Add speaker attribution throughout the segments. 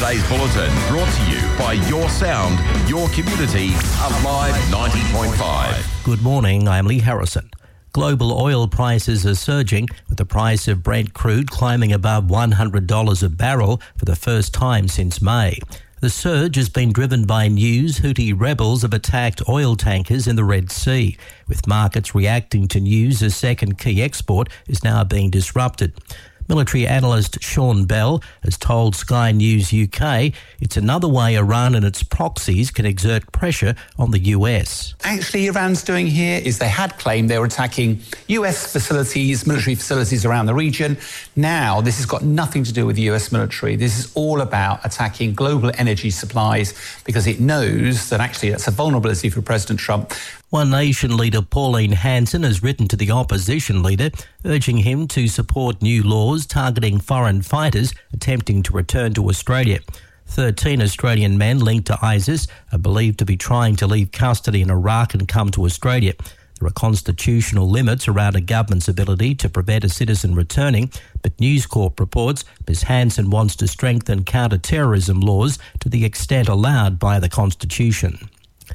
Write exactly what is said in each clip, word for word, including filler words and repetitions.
Speaker 1: Today's bulletin brought to you by Your Sound, Your Community, Alive ninety point five.
Speaker 2: Good morning, I'm Lee Harrison. Global oil prices are surging, with the price of Brent crude climbing above one hundred dollars a barrel for the first time since May. The surge has been driven by news Houthi rebels have attacked oil tankers in the Red Sea, with markets reacting to news a second key export is now being disrupted. Military analyst Sean Bell has told Sky News U K it's another way Iran and its proxies can exert pressure on the U S.
Speaker 3: Actually, Iran's doing here is they had claimed they were attacking U S facilities, military facilities around the region. Now, this has got nothing to do with the U S military. This is all about attacking global energy supplies because it knows that actually that's a vulnerability for President Trump.
Speaker 2: One Nation leader Pauline Hanson has written to the opposition leader, urging him to support new laws targeting foreign fighters attempting to return to Australia. Thirteen Australian men linked to ISIS are believed to be trying to leave custody in Iraq and come to Australia. There are constitutional limits around a government's ability to prevent a citizen returning, but News Corp reports Miz Hanson wants to strengthen counter-terrorism laws to the extent allowed by the Constitution.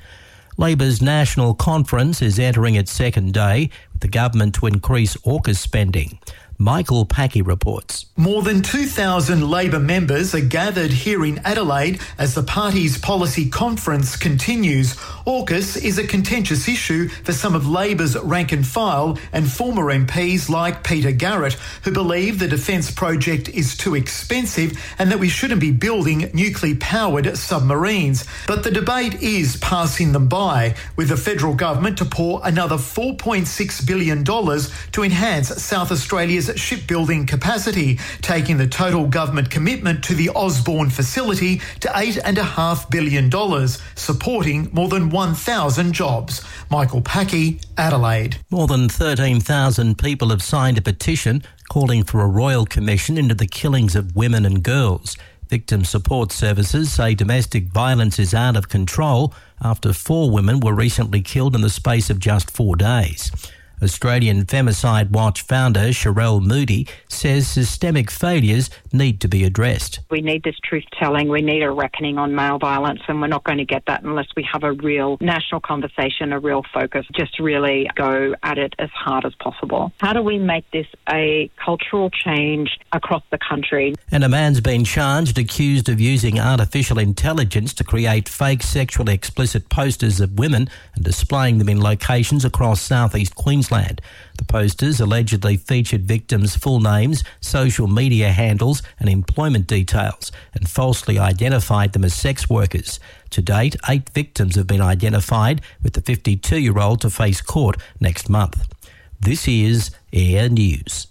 Speaker 2: Labor's National Conference is entering its second day, with the government to increase AUKUS spending. Michael Packy reports.
Speaker 4: More than two thousand Labor members are gathered here in Adelaide as the party's policy conference continues. AUKUS is a contentious issue for some of Labor's rank and file and former M Ps like Peter Garrett, who believe the defence project is too expensive and that we shouldn't be building nuclear-powered submarines. But the debate is passing them by, with the federal government to pour another four point six billion dollars to enhance South Australia's shipbuilding capacity, taking the total government commitment to the Osborne facility to eight point five billion dollars, supporting more than one thousand jobs. Michael Packy, Adelaide.
Speaker 2: More than thirteen thousand people have signed a petition calling for a royal commission into the killings of women and girls. Victim support services say domestic violence is out of control after four women were recently killed in the space of just four days. Australian Femicide Watch founder Sherelle Moody says systemic failures need to be addressed.
Speaker 5: We need this truth-telling, we need a reckoning on male violence, and we're not going to get that unless we have a real national conversation, a real focus, just really go at it as hard as possible. How do we make this a cultural change across the country?
Speaker 2: And a man's been charged accused of using artificial intelligence to create fake sexually explicit posters of women and displaying them in locations across southeast Queensland. The posters allegedly featured victims' full names, social media handles and employment details and falsely identified them as sex workers. To date, eight victims have been identified, with the fifty-two-year-old to face court next month. This is Air News.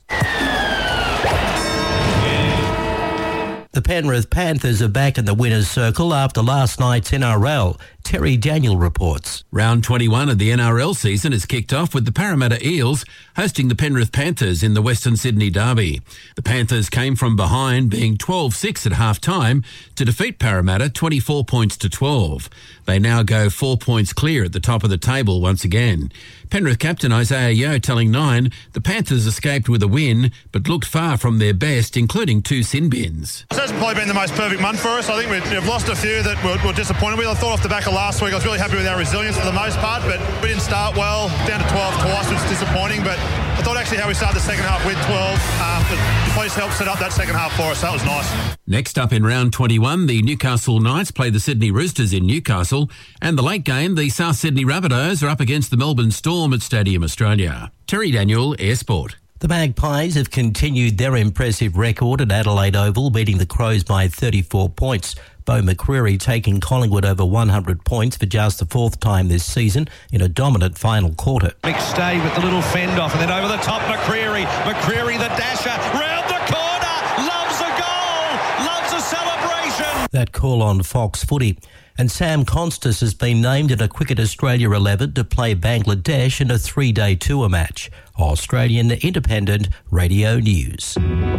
Speaker 2: The Penrith Panthers are back in the winner's circle after last night's N R L. Terry Daniel reports.
Speaker 6: Round twenty-one of the N R L season is kicked off with the Parramatta Eels hosting the Penrith Panthers in the Western Sydney Derby. The Panthers came from behind, being twelve six at half-time, to defeat Parramatta twenty-four points to twelve. They now go four points clear at the top of the table once again. Penrith captain Isaiah Yeo telling Nine the Panthers escaped with a win but looked far from their best, including two sin bins.
Speaker 7: So it's probably been the most perfect month for us. I think we've lost a few that we're, we're disappointed with. I thought off the back of last week I was really happy with our resilience for the most part, but we didn't start well. Down to twelve twice, which is disappointing, but I thought actually how we started the second half with twelve, um, the police helped set up that second half for us. That was nice.
Speaker 6: Next up in round twenty-one, the Newcastle Knights play the Sydney Roosters in Newcastle, and the late game, the South Sydney Rabbitohs are up against the Melbourne Storm at Stadium Australia. Terry Daniel, Air Sport.
Speaker 2: The Magpies have continued their impressive record at Adelaide Oval, beating the Crows by thirty-four points. Beau McCreary taking Collingwood over one hundred points for just the fourth time this season in a dominant final quarter.
Speaker 8: McStay with the little fend off and then over the top McCreary. McCreary the dasher, round the corner, loves a goal, loves a celebration.
Speaker 2: That call on Fox Footy. And Sam Constas has been named in a Cricket Australia eleven to play Bangladesh in a three-day tour match. Australian Independent Radio News.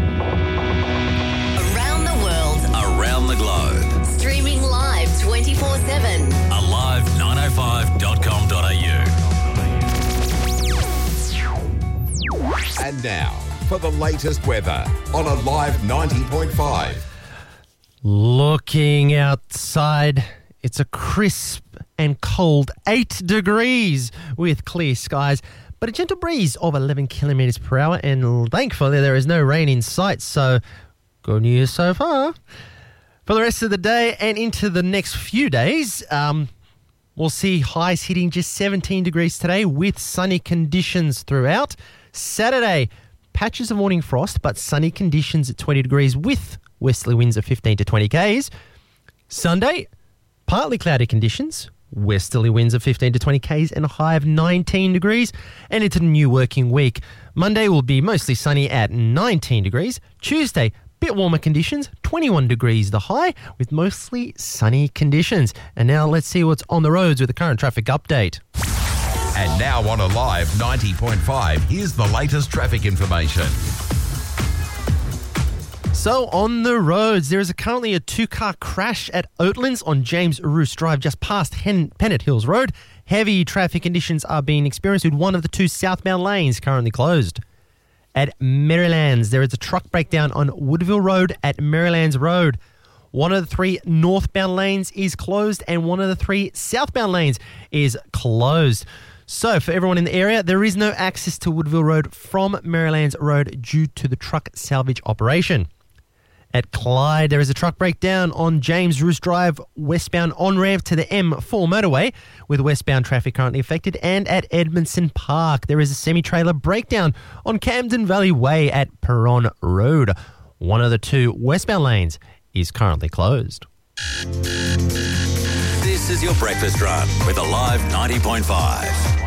Speaker 9: Around the world.
Speaker 1: Around the globe.
Speaker 9: Streaming live twenty-four seven.
Speaker 1: alive nine oh five dot com dot a u. And now, for the latest weather on Alive ninety point five.
Speaker 10: Looking outside, it's a crisp and cold eight degrees with clear skies, but a gentle breeze of eleven kilometres per hour, and thankfully there is no rain in sight, so good news so far. For the rest of the day and into the next few days, um, we'll see highs hitting just seventeen degrees today with sunny conditions throughout. Saturday, patches of morning frost, but sunny conditions at twenty degrees with westerly winds of fifteen to twenty kays. Sunday, partly cloudy conditions, westerly winds of fifteen to twenty kays and a high of nineteen degrees. And into the new working week, Monday will be mostly sunny at nineteen degrees. Tuesday, bit warmer conditions, twenty-one degrees the high with mostly sunny conditions. And now let's see what's on the roads with the current traffic update.
Speaker 1: And now on Alive ninety point five, here's the latest traffic information.
Speaker 10: So on the roads, there is a, currently a two-car crash at Oatlands on James Roos Drive, just past Hen- Pennant Hills Road. Heavy traffic conditions are being experienced with one of the two southbound lanes currently closed. At Marylands, there is a truck breakdown on Woodville Road at Marylands Road. One of the three northbound lanes is closed and one of the three southbound lanes is closed. So for everyone in the area, there is no access to Woodville Road from Marylands Road due to the truck salvage operation. At Clyde, there is a truck breakdown on James Roos Drive, westbound on-ramp to the M four motorway, with westbound traffic currently affected. And at Edmondson Park, there is a semi-trailer breakdown on Camden Valley Way at Perron Road. One of the two westbound lanes is currently closed.
Speaker 11: This is your breakfast run with Alive ninety point five.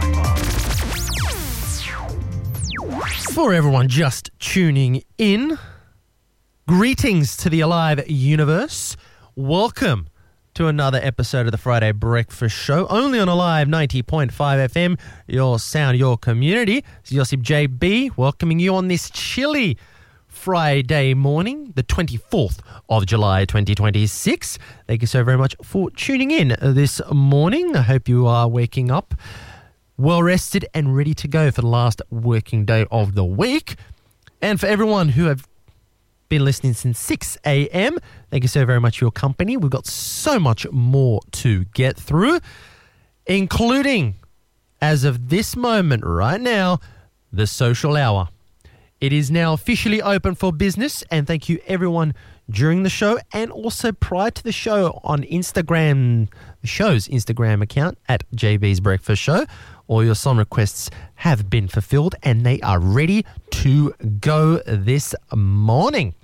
Speaker 10: For everyone just tuning in, greetings to the Alive universe. Welcome to another episode of the Friday Breakfast Show, only on Alive ninety point five F M, your sound, your community. It's Josip J B welcoming you on this chilly Friday morning, the twenty-fourth of July, twenty twenty-six. Thank you so very much for tuning in this morning. I hope you are waking up well rested and ready to go for the last working day of the week. And for everyone who have been listening since six a.m. thank you so very much for your company. We've got so much more to get through, including, as of this moment right now, the social hour. It is now officially open for business, and thank you everyone during the show and also prior to the show on Instagram, the show's Instagram account at J B's Breakfast Show. All your song requests have been fulfilled and they are ready to go this morning.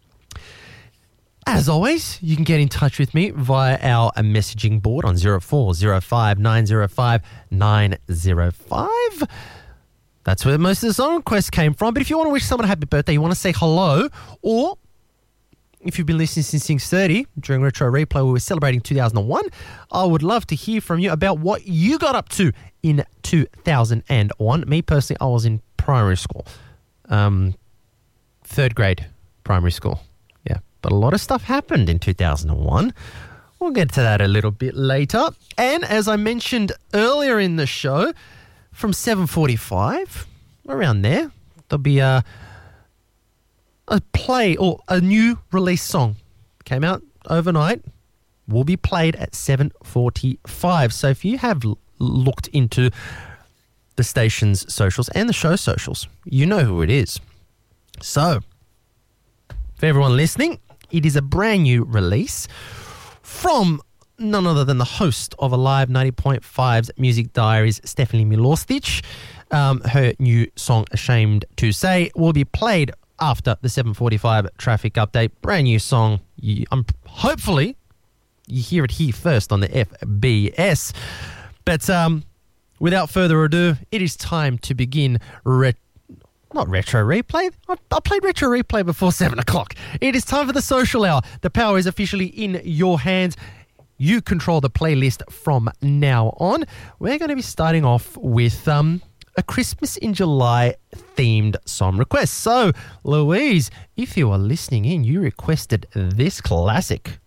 Speaker 10: As always, you can get in touch with me via our messaging board on zero four zero five nine zero five nine zero five. That's where most of the song requests came from. But if you want to wish someone a happy birthday, you want to say hello, or if you've been listening since six thirty during Retro Replay, where we were celebrating two thousand one, I would love to hear from you about what you got up to in two thousand one. Me personally, I was in primary school, um, third grade primary school. Yeah, but a lot of stuff happened in two thousand one. We'll get to that a little bit later. And as I mentioned earlier in the show, from seven forty-five, around there, there'll be a, a play or a new release song. Came out overnight, will be played at seven forty-five. So if you have l- looked into the station's socials and the show socials, you know who it is. So, for everyone listening, it is a brand new release from none other than the host of Alive ninety point five's Music Diaries, Stephanie Milostic. Um, her new song, Ashamed to Say, will be played after the seven forty-five traffic update. Brand new song. You, um, hopefully, you hear it here first on the F B S. But um, without further ado, it is time to begin re- Not retro replay. I, I played retro replay before seven o'clock. It is time for the social hour. The power is officially in your hands. You control the playlist from now on. We're going to be starting off with um, a Christmas in July themed song request. So, Louise, if you are listening in, you requested this classic.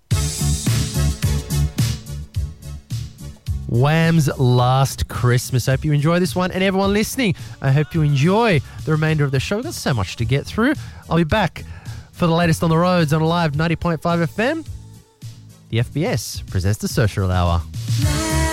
Speaker 10: Wham's Last Christmas. I hope you enjoy this one. And everyone listening, I hope you enjoy the remainder of the show. We've got so much to get through. I'll be back for the latest on the roads on Alive ninety point five F M The F B S presents the Social Hour.